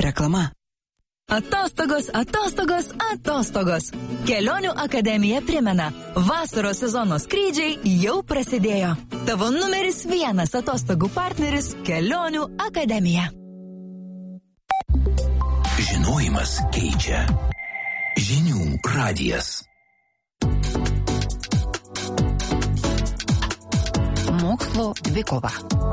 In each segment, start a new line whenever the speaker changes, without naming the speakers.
Reklama.
Atostogos, atostogos, atostogos. Kelionių akademija primena, vasaros sezono skrydžiai jau prasidėjo. Tavo numeris 1 atostogų partneris – Kelionių akademija.
Žinojimas keičia. Žinių radijas.
Mokslo dvikova.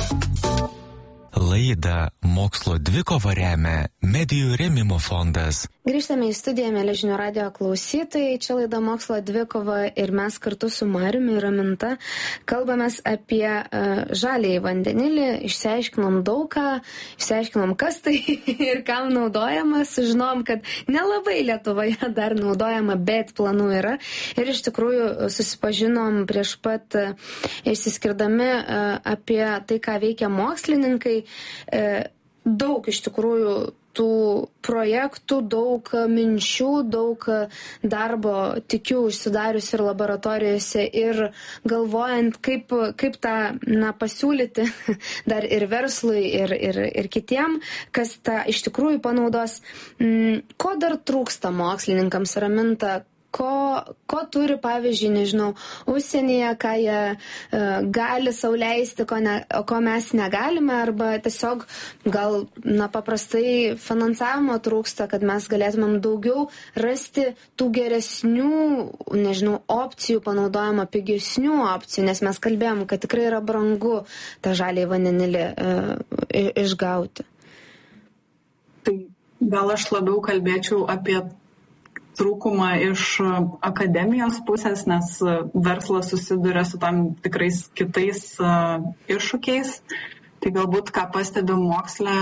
Laidą Mokslo dvikova remia Medijų rėmimo fondas.
Grįžtame į studiją, mėly Žinių radijo klausytojai. Čia laida Mokslo dvikova ir mes kartu su Mariumi ir Raminta kalbamės apie žaliąjį vandenilį. Išsiaiškinom daugą, išsiaiškinom, kas tai ir kam naudojama. Sužinom, kad nelabai Lietuvoje dar naudojama, bet planų yra. Ir iš tikrųjų susipažinom prieš pat išsiskirdami apie tai, ką veikia mokslininkai. Daug iš tikrųjų tų projektų, daug minčių, daug darbo tikiu užsidarius ir laboratorijose ir galvojant, kaip tą pasiūlyti dar ir verslui ir kitiem, kas tą iš tikrųjų panaudos. Ko dar trūksta mokslininkams, Raminta? Ko turi, pavyzdžiui, nežinau, užsienyje, ką jie gali sau leisti, ko mes negalime, arba tiesiog gal paprastai finansavimo trūksta, kad mes galėtumėm daugiau rasti tų geresnių, nežinau, opcijų, panaudojimo pigesnių opcijų, nes mes kalbėjom, kad tikrai yra brangu tą žaliąjį vandenilį išgauti.
Tai gal aš labiau kalbėčiau apie trūkumą iš akademijos pusės, nes verslas susiduria su tam tikrais kitais iššūkiais. Tai galbūt, ką pastebim moksle,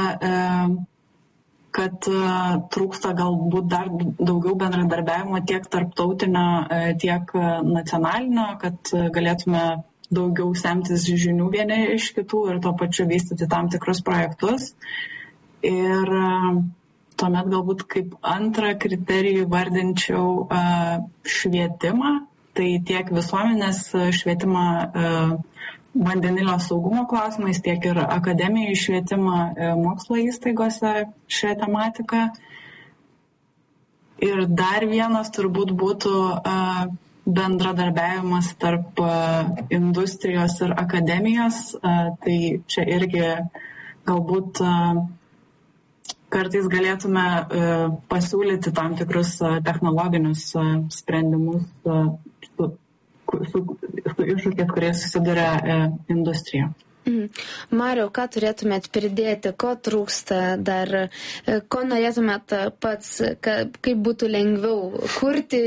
kad trūksta galbūt dar daugiau bendradarbiavimo tiek tarptautinio, tiek nacionalinio, kad galėtume daugiau semtis žinių vieni iš kitų ir tuo pačiu vystyti tam tikrus projektus. Ir tuomet galbūt kaip antrą kriterijų vardinčiau švietimą, tai tiek visuomenės švietimą vandenilio saugumo klausimais, tiek ir akademijų švietimą mokslo įstaigose šią tematiką. Ir dar vienas turbūt būtų bendradarbiavimas tarp industrijos ir akademijos, tai čia irgi galbūt kartais galėtume pasiūlyti tam tikrus technologinius sprendimus su iššūkiais, kuriais susiduria industrija.
Mariau, ką turėtumėt pridėti, ko trūksta dar, ko norėtumėt pats, kaip būtų lengviau kurti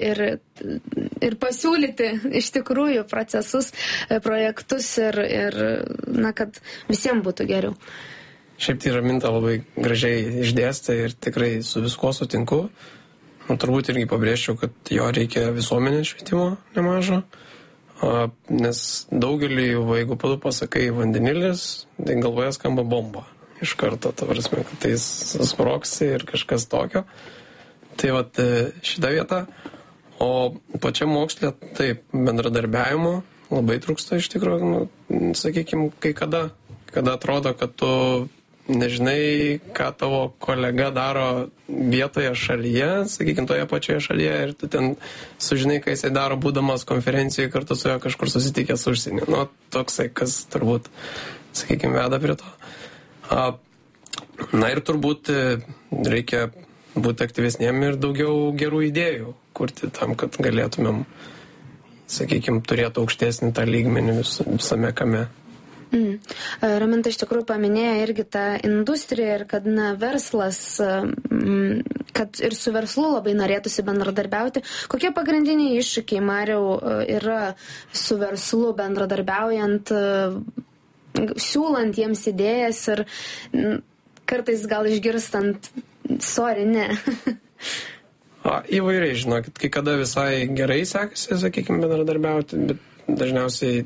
ir pasiūlyti iš tikrųjų procesus, projektus ir kad visiems būtų geriau.
Šiaip tai Raminta labai gražiai išdėstė ir tikrai su viskuo sutinku. Turbūt irgi pabrėžčiau, kad jo reikia visuomenės švietimo nemažo, nes daugelį, jeigu padu pasakai vandenilis, tai galvoje skamba bomba. Iš karto, ta prasme, kad tai sproksi ir kažkas tokio. Tai vat šitą vietą. O pačia mokslė, taip, bendradarbiavimo labai trūksta iš tikrųjų, sakykime, kai kada atrodo, kad tu nežinai, ką tavo kolega daro vietoje šalyje, sakykime, toje pačioje šalyje ir tu ten sužinai, ką jisai daro, būdamas konferencijoje kartu su juo kažkur susitikęs užsienį. Toksai, kas turbūt, sakykime, veda prie to. Na ir turbūt reikia būti aktyvesniem ir daugiau gerų idėjų kurti tam, kad galėtumėm, sakykime, turėti aukštesnį tą lygmenį visame kame.
Raminta iš tikrųjų paminėjo irgi tą industriją ir kad verslas, kad ir su verslu labai norėtųsi bendradarbiauti. Kokie pagrindiniai iššūkiai, Mariau, yra su verslu bendradarbiaujant, siūlant jiems idėjas ir kartais gal išgirstant, sorry, ne?
Įvairiai, žinokit, kai kada visai gerai sekasi, sakykime, bendradarbiauti, bet dažniausiai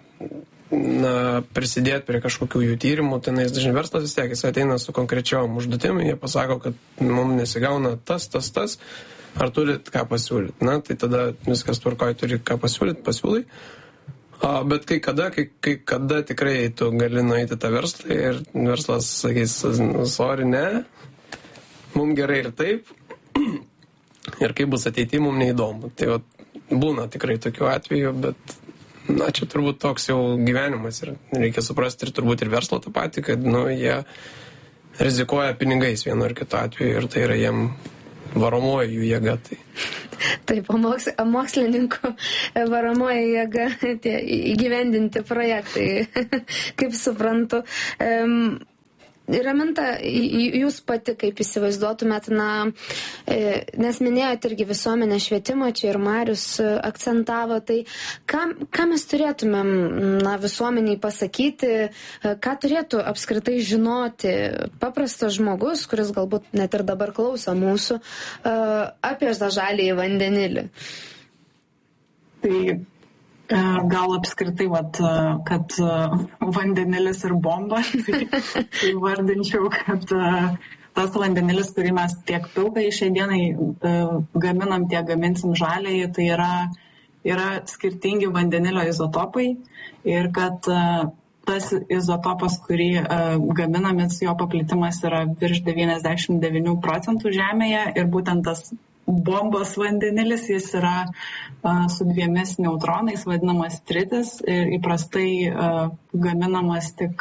prisidėti prie kažkokių jų tyrimų, tai dažnai verslas vis tiek, jis ateina su konkrečiom užduotim, jie pasako, kad mums nesigauna tas, ar turit ką pasiūlyti. Tai tada viskas tvarkoje, turi ką pasiūlai. Bet kai kada tikrai tu gali nueiti tą verslą ir verslas sakys, sorry, ne, mums gerai ir taip, ir kaip bus ateityje, mums neįdomu. Tai būna tikrai tokių atvejų, bet čia turbūt toks jau gyvenimas ir reikia suprasti ir turbūt ir verslo tą patį, kad jie rizikuoja pinigais vienu ar kitu atveju ir tai yra jiem varomoji jų jėga.
Taip, mokslininkų varomoji jėga tie įgyvendinti projektai, kaip suprantu. Raminta, jūs pati kaip įsivaizduotumėt, nes minėjote irgi visuomenę švietimo, čia ir Marius akcentavo, tai ką mes turėtumėm visuomeniai pasakyti, ką turėtų apskritai žinoti paprastas žmogus, kuris galbūt net ir dabar klauso mūsų, apie tą žaliąjį vandenilį?
Tai gal apskritai, kad vandenilis ir bomba, tai vardinčiau, kad tas vandenilis, kurį mes tiek pilkai šiai dienai gaminam, tiek gaminsim žaliai, tai yra skirtingi vandenilio izotopai ir kad tas izotopas, kurį gaminamis, jo paplitimas yra virš 99% Žemėje ir būtent tas bombos vandenilis, jis yra su 2 neutronais, vadinamas tritis ir įprastai gaminamas tik,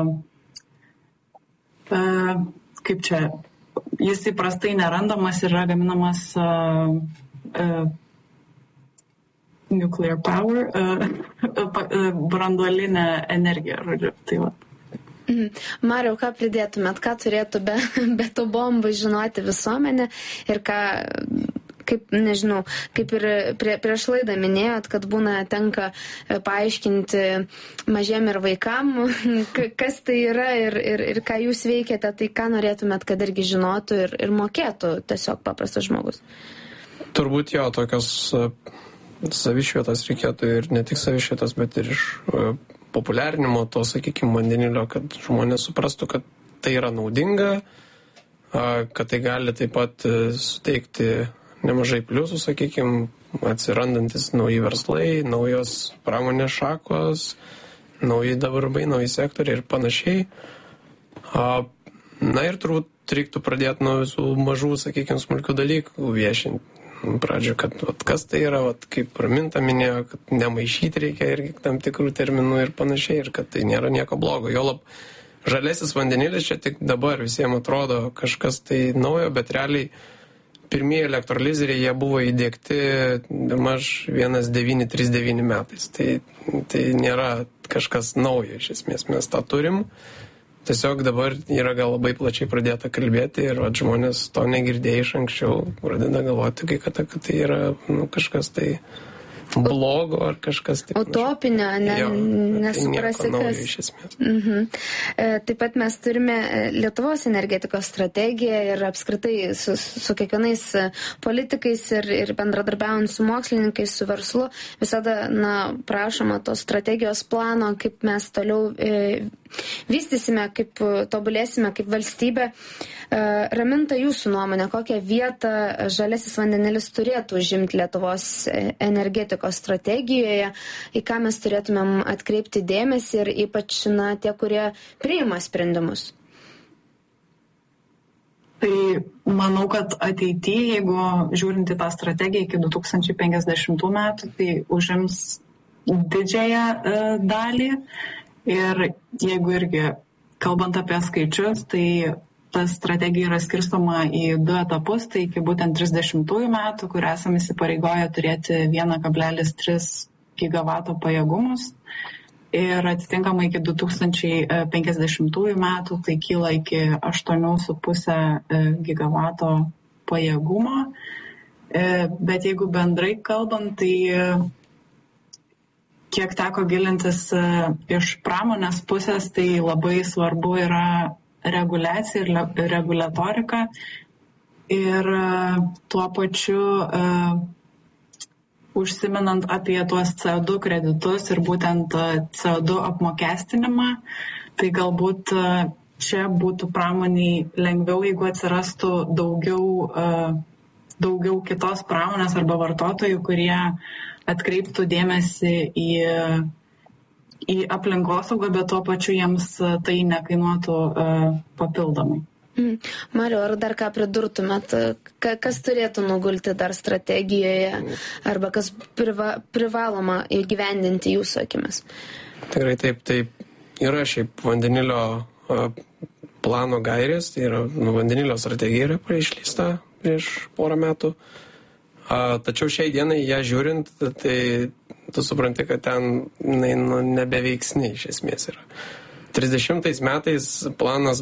jis įprastai nerandamas ir yra gaminamas nuclear power, branduolinė energija, žodžiu, tai va.
Mariau, ką pridėtumėt, ką turėtų be tų bombų žinoti visuomenė ir ką, kaip ir prieš laidą minėjot, kad tenka paaiškinti mažiem ir vaikam, kas tai yra ir ką jūs veikiate, tai ką norėtumėt, kad irgi žinotų ir mokėtų tiesiog paprastas žmogus?
Turbūt jo, tokios savišvietos reikėtų ir ne tik savišvietos, bet ir iš populiarinimo to, sakykime, vandenilio, kad žmonės suprastų, kad tai yra naudinga, kad tai gali taip pat suteikti nemažai pliusų, sakykime, atsirandantis nauji verslai, naujos pramonės šakos, nauji darbai, nauji sektoriai ir panašiai. Ir turbūt reiktų pradėti nuo visų mažų, sakykime, smulkių dalykų viešinti. Pradžio, kad kas tai yra, kaip Raminta minėjo, kad nemaišyti reikia irgi tam tikrų terminų ir panašiai, ir kad tai nėra nieko blogo. Jolab, žalesis vandenilis čia tik dabar visiems atrodo kažkas tai naujo, bet realiai pirmieji elektrolizeriai jie buvo įdiegti maž 1939 metais. Tai nėra kažkas naujo, iš esmės mes tą turim. Tiesiog dabar yra gal labai plačiai pradėta kalbėti ir žmonės to negirdėjo iš anksčiau, pradeda galvoti, kad tai yra kažkas tai blogo ar kažkas tai
utopinio, nesuprasi kas. Taip pat mes turime Lietuvos energetikos strategiją ir apskritai su kiekvienais politikais ir bendradarbiaujant su mokslininkais, su verslu, visada prašoma tos strategijos plano, kaip mes toliau vystysime, kaip tobulėsime kaip valstybė. Raminta, jūsų nuomonė, kokią vietą žalesis vandenilis turėtų užimti Lietuvos energetikos strategijoje, į ką mes turėtumėm atkreipti dėmesį ir ypač tie, kurie priima sprendimus?
Tai manau, kad ateityje, jeigu žiūrint į tą strategiją iki 2050 metų, tai užims didžiąją dalį. Ir jeigu irgi, kalbant apie skaičius, tai ta strategija yra skirstoma į 2 etapus, tai iki būtent 30 metų, kur esame įsipareigoję turėti 1,3 gigavato pajėgumus. Ir atitinkamai iki 2050 metų tai kyla iki 8,5 gigavato pajėgumo. Bet jeigu bendrai kalbant, tai kiek teko gilintis iš pramonės pusės, tai labai svarbu yra reguliacija ir reguliatorika. Ir tuo pačiu užsimenant apie tuos CO2 kreditus ir būtent CO2 apmokestinimą, tai galbūt čia būtų pramoniai lengviau, jeigu atsirastų daugiau kitos pramonės arba vartotojų, kurie atkreiptų dėmesį į aplinkosaugą, bet tuo pačiu jiems tai nekainuotų papildomai.
Mariau, ar dar ką pridurtumėt, kas turėtų nugulti dar strategijoje arba kas privaloma įgyvendinti jūsų akimis?
Tikrai taip, yra šiaip vandenilio plano gairės, tai yra vandenilio strategija yra išleista prieš porą metų. Tačiau šiai dienai ją žiūrint, tai tu supranti, kad ten nebeveiksni iš esmės yra. 30 metais planas